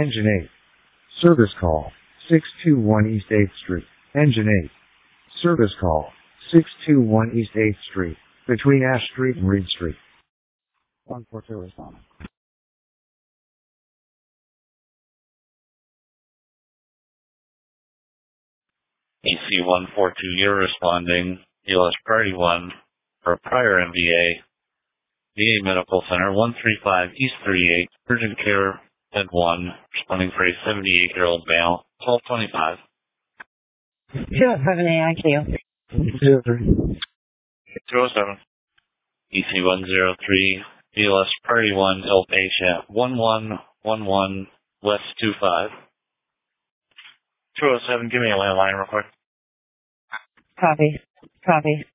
Engine 8. Service call. 621 East 8th Street. Engine 8. Service call. 621 East 8th Street. Between Ash Street and Reed Street. 142 responding. EC142, you're responding. ELS Priority 1 for a prior MVA. VA Medical Center, 135 East 38, Urgent Care, Bed 1, responding for a 78-year-old male, 1225. 207 AIQ. 207. EC103, ELS Priority 1, ill patient, 1111 West 25. 207, give me a landline real quick. Copy. Copy.